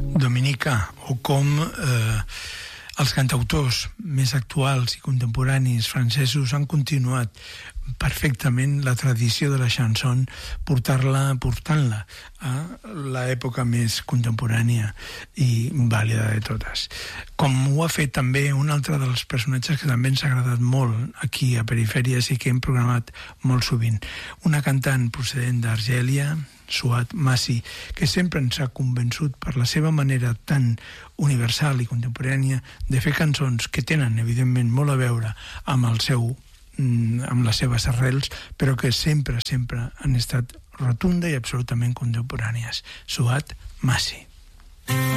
Dominica, o com els cantautors més actuals i contemporanis francesos han continuat perfectament la tradició de la chanson, portant-la a l'època més contemporània i vàlida de totes. Com ho ha fet també un altre dels personatges que també ens ha agradat molt aquí a Perifèries i que hem programat molt sovint. Una cantant procedent d'Argèlia, Souad Massi, que sempre ens ha convençut per la seva manera tan universal i contemporània de fer cançons que tenen, evidentment, molt a veure amb amb les seves arrels, però que sempre han estat rotunda i absolutament contemporànies. Souad Massi.